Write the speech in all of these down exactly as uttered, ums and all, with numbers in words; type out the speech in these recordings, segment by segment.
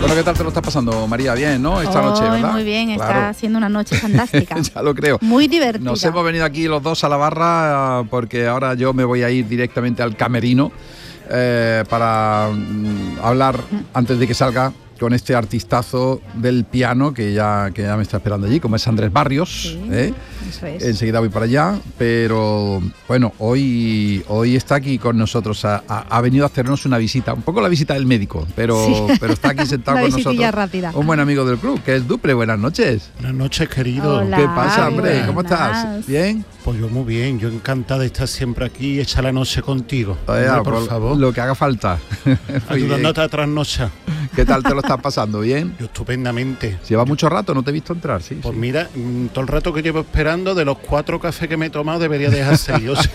Bueno, ¿qué tal te lo estás pasando, María? Bien, ¿no? Esta oh, noche, ¿verdad? Muy bien, claro. Está siendo una noche fantástica. Ya lo creo. Muy divertida. Nos hemos venido aquí los dos a la barra porque ahora yo me voy a ir directamente al camerino eh, para mm, hablar antes de que salga con este artistazo del piano que ya, que ya me está esperando allí, como es Andrés Barrios. Sí, ¿eh? Eso es. Enseguida voy para allá, pero bueno, hoy, hoy está aquí con nosotros, ha, ha venido a hacernos una visita, un poco la visita del médico, pero, sí. pero está aquí sentado con nosotros. Rápida. Un buen amigo del club, que es Duple. Buenas noches. Buenas noches, querido. Hola, ¿Qué pasa, hombre? buenas. ¿Cómo estás? ¿Bien? Pues yo muy bien, yo encantada de estar siempre aquí y echar la noche contigo. Oye, Hombre, por por favor. Lo que haga falta. Ayudándote a trasnochar. ¿Qué tal te lo estás pasando? ¿Bien? Yo estupendamente. Lleva mucho rato, no te he visto entrar, sí. Pues sí. mira, mmm, todo el rato que llevo esperando, de los cuatro cafés que me he tomado, debería dejar seis. O sea.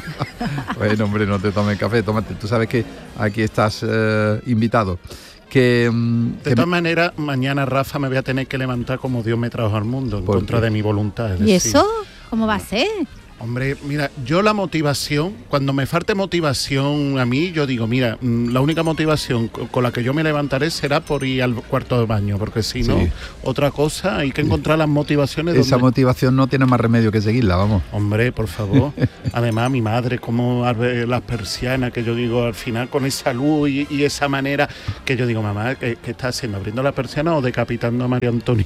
Bueno, hombre, no te tomes café, tómate. Tú sabes que aquí estás eh, invitado. Que, de que todas maneras, mañana, Rafa, me voy a tener que levantar como Dios me trajo al mundo, en contra qué? de mi voluntad. Es ¿Y decir, eso? ¿Cómo va a ser? Hombre, mira, yo la motivación, cuando me falte motivación a mí, yo digo, mira, la única motivación con la que yo me levantaré será por ir al cuarto de baño, porque si no, sí. otra cosa, hay que encontrar las motivaciones. Esa donde... motivación no tiene más remedio que seguirla, vamos. Hombre, por favor. Además, mi madre, como abre las persianas, que yo digo, al final con esa luz y, y esa manera, que yo digo, mamá, ¿qué, qué está haciendo? ¿Abriendo la persiana o decapitando a María Antonia?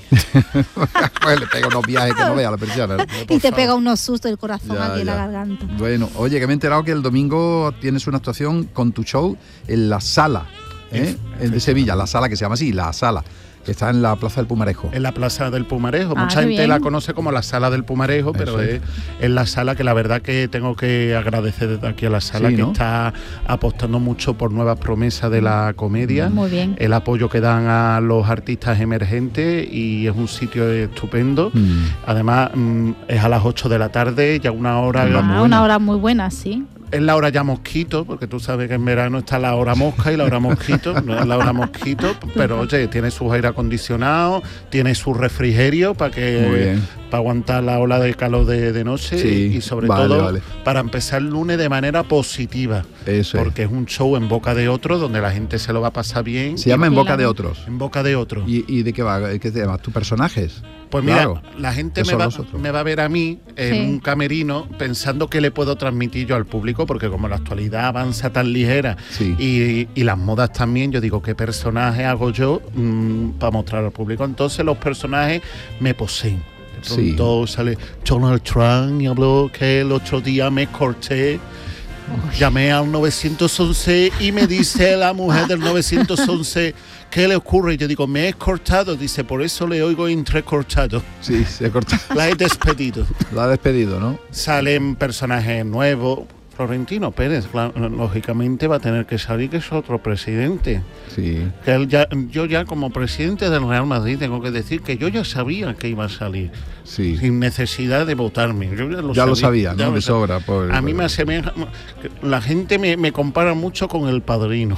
Pues le pega unos viajes que no vea la persiana. Y te pega unos sustos el corazón Ya, aquí en ya. la garganta. Bueno, oye, que me he enterado que el domingo tienes una actuación con tu show en la Sala, ¿eh? En de Sevilla, la Sala, que se llama así, la Sala, que está en la Plaza del Pumarejo. En la Plaza del Pumarejo. Ah, Mucha qué gente bien. la conoce como la Sala del Pumarejo, pero Eso es, es. es la sala que la verdad que tengo que agradecer desde aquí a la sala, Sí, que ¿no? está apostando mucho por nuevas promesas de la comedia. Muy bien. El apoyo que dan a los artistas emergentes y es un sitio estupendo. Mm. Además, mm, es a las ocho de la tarde, ya una hora... Ah, muy Ah, buena. una hora muy buena, sí. Es la hora ya mosquito, porque tú sabes que en verano está la hora mosca y la hora mosquito, no es la hora mosquito, pero oye, tiene sus aire acondicionados, tiene su refrigerio para Muy que bien. para aguantar la ola de calor de, de noche Sí, y sobre vale, todo vale. para empezar el lunes de manera positiva, Eso porque es. es un show en boca de otro donde la gente se lo va a pasar bien. Se llama En y boca la- de otros. En boca de otro. ¿Y, y de qué va? ¿Qué te llamas? ¿Tus personajes? Pues mira, Claro, la gente que me son va, los otros. me va a ver a mí en Sí. un camerino pensando que le puedo transmitir yo al público, porque como la actualidad avanza tan ligera Sí. y, y las modas también, yo digo, ¿qué personaje hago yo mmm, para mostrar al público? Entonces los personajes me poseen. De Sí. pronto sale Donald Trump y habló que el otro día me corté. Llamé al nueve once y me dice la mujer del nueve once, ¿qué le ocurre? Y yo digo, me he cortado. Dice, por eso le oigo entrecortado. Sí, se ha cortado. La he despedido. La ha despedido, ¿no? Salen personajes nuevos. Florentino Pérez, claro, lógicamente va a tener que salir, que es otro presidente. Sí. Que él ya, yo ya como presidente del Real Madrid tengo que decir que yo ya sabía que iba a salir, Sí. sin necesidad de votarme. Yo ya lo Ya sabía, lo sabía, ¿no? ya lo De sabía. sobra. Por, A mí por- me asemeja, la gente me, me compara mucho con El Padrino.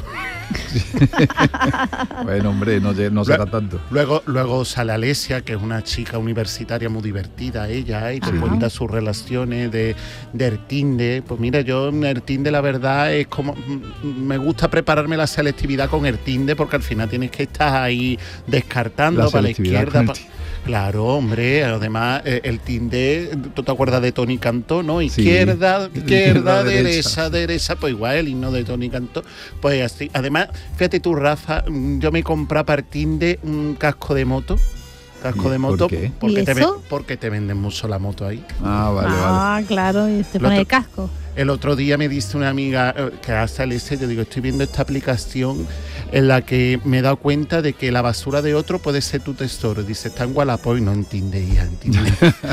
Bueno, hombre, no, lle- no será tanto. Luego, luego sale Alesia, que es una chica universitaria muy divertida, ella, y te Ajá. cuenta sus relaciones de, de Ertinde. Pues mira, yo en Ertinde la verdad es como, mm, me gusta prepararme la selectividad con Ertinde, porque al final tienes que estar ahí descartando La para la selectividad izquierda. con pa- Ertinde. Claro, hombre, además eh, el Tinde, tú te acuerdas de Tony Cantó, ¿no? Izquierda, Sí. izquierda, Derecha. derecha, derecha, pues igual el himno de Tony Cantó, pues así. Además, fíjate tú, Rafa, mm, yo me compré para el Tinde un casco de moto, casco ¿Y de por moto, qué? porque ¿Y te, eso? ven- porque te venden mucho la moto ahí. Ah, vale, vale. ah, claro, y te Lo pone el otro- casco. El otro día me dice una amiga eh, que hace el ese, yo digo, estoy viendo esta aplicación en la que me he dado cuenta de que la basura de otro puede ser tu tesoro. Dice, está en Wallapop y no entiende, hija, entiende.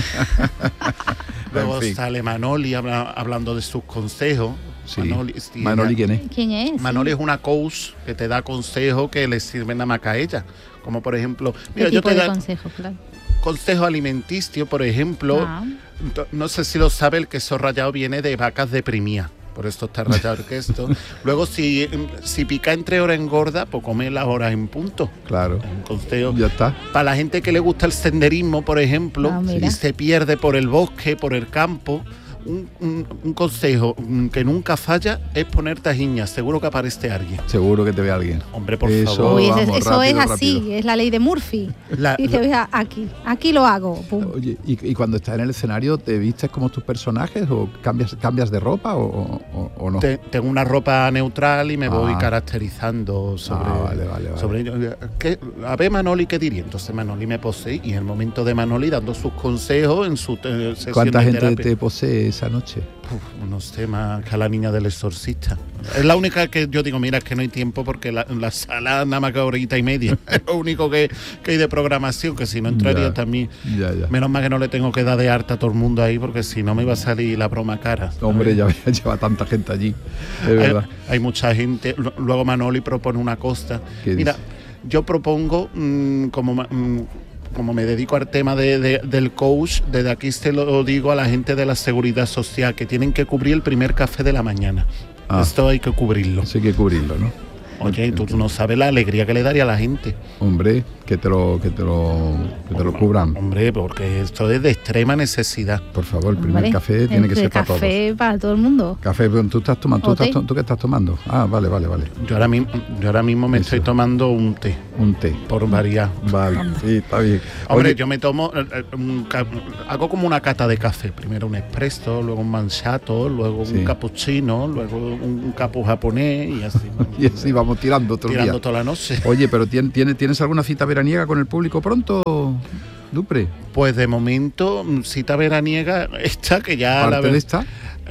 Luego En fin. sale Manoli habla- hablando de sus consejos. Sí. Manoli, sí, Manoli, ella- ¿quién es? ¿Quién es? Manoli es una coach que te da consejos que le sirven nada más que a ella. Como por ejemplo, ¿Qué mira, yo tipo te de da consejo, claro? consejo alimenticio, por ejemplo. Ah. To- No sé si lo sabe, el queso rallado viene de vacas deprimidas. Por esto está rallado el queso. Luego, si, si pica entre hora engorda, pues come las horas en punto. Claro. Un consejo. Ya está. Para la gente que le gusta el senderismo, por ejemplo, Ah, mira. y se pierde por el bosque, por el campo, un, un, un consejo que nunca falla es poner tajiñas. Seguro que aparece alguien. Seguro que te ve alguien. Hombre, por Eso, favor. Uy, vamos, eso eso rápido, es así, rápido. es la ley de Murphy. La- Dice, "Vea, aquí, aquí lo hago. Pum. Oye, ¿y, y cuando estás en el escenario, te vistes como tus personajes o cambias, cambias de ropa o, o- o no? Te- tengo una ropa neutral y me voy Ah. caracterizando sobre, Ah, vale, vale, vale. sobre ello. ¿Qué? A ver, Manoli, ¿qué diría? Entonces Manoli me posee y en el momento de Manoli dando sus consejos en su eh, sesión ¿Cuánta de gente terapia. te posee esa noche? Uf, no sé, más que a la niña del exorcista. Es la única que yo digo, mira, es que no hay tiempo porque la, la sala nada más que horita y media. Es lo único que, que hay de programación, que si no entraría Ya. también. Ya, ya. Menos mal que no le tengo que dar de harta a todo el mundo ahí, porque si no me iba a salir la broma cara. Hombre, ya ves, lleva tanta gente allí. Es hay, verdad. hay mucha gente. Lu- Luego Manoli propone una cosa. ¿Qué Mira, dice? yo propongo, mm, como, ma- mm, como me dedico al tema de, de- del coach, desde aquí se lo digo a la gente de la seguridad social, que tienen que cubrir el primer café de la mañana. Ah. Esto hay que cubrirlo. Eso hay que cubrirlo, ¿no? Oye, tú, tú no sabes la alegría que le daría a la gente. Hombre, que te lo, que te lo, que te lo cubran. Hombre, porque esto es de extrema necesidad. Por favor, el primer Hombre, café tiene que el ser para todos. café para todo el mundo. Café, pero tú estás tomando, ¿tú, O té. estás to- ¿tú qué estás tomando? Ah, vale, vale, vale. Yo ahora mismo, yo ahora mismo me Eso. estoy tomando un té, Un té. por variar. Vale, sí, está bien. Hombre, Oye, yo me tomo, eh, eh, un ca- hago como una cata de café. Primero un espresso, luego un manchato, luego Sí. un cappuccino, luego un, un capu japonés y así. y así vamos tirando todo el tirando día. toda la noche. Oye, pero ¿tien- ¿tienes, ¿tienes alguna cita veraniega con el público pronto, Dupre? Pues de momento, mm, cita veraniega esta que ya la Parte ver- de esta.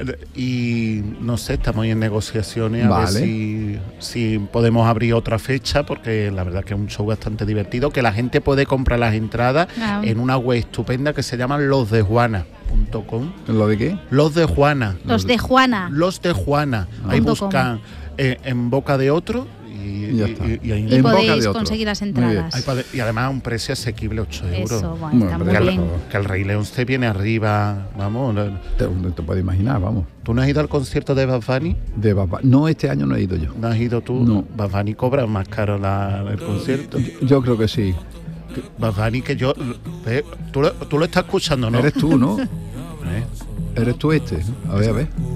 Y no sé, estamos en negociaciones a Vale. ver si, si podemos abrir otra fecha, porque la verdad que es un show bastante divertido, que la gente puede comprar las entradas Ah. en una web estupenda que se llama los de juana punto com. ¿Lo de qué? Los de Juana. Los de Juana. Los de Juana. Ah. Ahí Punto com. buscan eh, en boca de otro y, Y ya está. y- y ahí- Y En boca de podéis otro. conseguir las Muy bien. entradas. ahí pode- y además a un precio asequible, ocho euros. Eso, bueno, Bueno, está hombre, muy Que el, bien. por favor. que el Rey León se viene arriba, vamos. no- Te, te puedes imaginar, vamos. ¿Tú no has ido al concierto de Bad Bunny? De papá. No, este año no he ido yo. ¿No has ido tú? No. Bad Bunny cobra más caro la- el concierto. Yo, yo creo que sí. Bad Bunny que yo... eh, tú, lo, tú lo estás escuchando, ¿no? Eres tú, ¿no? Eh, Eres tú este. ¿no? A ver, a ver.